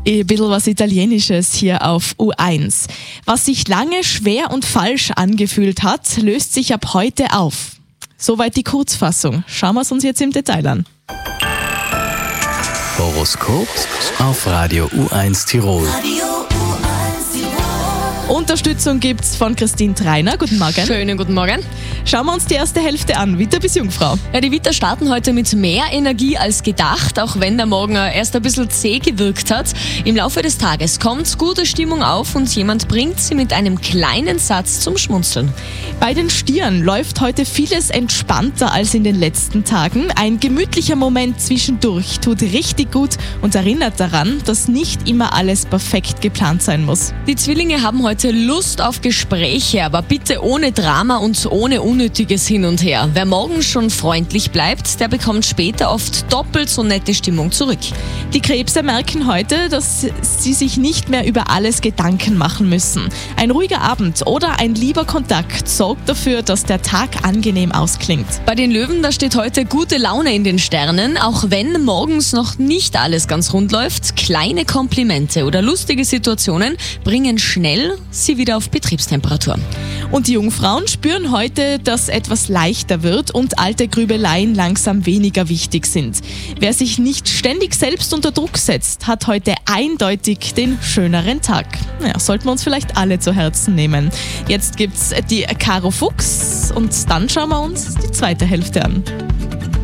Ein bisschen was Italienisches hier auf U1. Was sich lange schwer und falsch angefühlt hat, löst sich ab heute auf. Soweit die Kurzfassung. Schauen wir es uns jetzt im Detail an. Horoskop auf Radio U1 Tirol. Unterstützung gibt's von Christine Treiner. Guten Morgen. Schönen guten Morgen. Schauen wir uns die erste Hälfte an. Witter bis Jungfrau. Ja, die Witter starten heute mit mehr Energie als gedacht, auch wenn der Morgen erst ein bisschen zäh gewirkt hat. Im Laufe des Tages kommt gute Stimmung auf und jemand bringt sie mit einem kleinen Satz zum Schmunzeln. Bei den Stieren läuft heute vieles entspannter als in den letzten Tagen. Ein gemütlicher Moment zwischendurch tut richtig gut und erinnert daran, dass nicht immer alles perfekt geplant sein muss. Die Zwillinge haben heute Lust auf Gespräche, aber bitte ohne Drama und ohne unnötiges Hin und Her. Wer morgen schon freundlich bleibt, der bekommt später oft doppelt so nette Stimmung zurück. Die Krebse merken heute, dass sie sich nicht mehr über alles Gedanken machen müssen. Ein ruhiger Abend oder ein lieber Kontakt sorgt dafür, dass der Tag angenehm ausklingt. Bei den Löwen, da steht heute gute Laune in den Sternen, auch wenn morgens noch nicht alles ganz rund läuft. Kleine Komplimente oder lustige Situationen bringen schnell sie wieder auf Betriebstemperatur. Und die Jungfrauen spüren heute, dass etwas leichter wird und alte Grübeleien langsam weniger wichtig sind. Wer sich nicht ständig selbst unter Druck setzt, hat heute eindeutig den schöneren Tag. Ja, sollten wir uns vielleicht alle zu Herzen nehmen. Jetzt gibt's die Caro Fuchs und dann schauen wir uns die zweite Hälfte an.